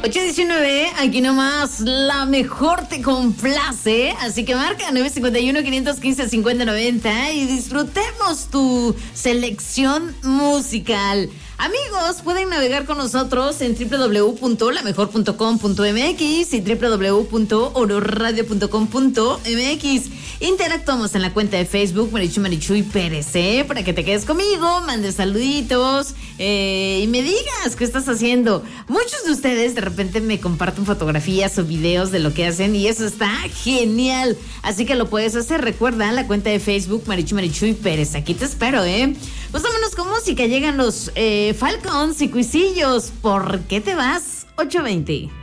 819, aquí nomás, la mejor te complace. Así que marca 951-515-5090 y disfrutemos tu selección musical. Amigos, pueden navegar con nosotros en www.lamejor.com.mx y www.ororadio.com.mx. Interactuamos en la cuenta de Facebook Marichuy Pérez, para que te quedes conmigo, mandes saluditos y me digas qué estás haciendo. Muchos de ustedes de repente me comparten fotografías o videos de lo que hacen y eso está genial. Así que lo puedes hacer. Recuerda la cuenta de Facebook Marichuy Pérez. Aquí te espero, Pues vámonos con música. Llegan los Falcons y Cuisillos. ¿Por qué te vas? 820.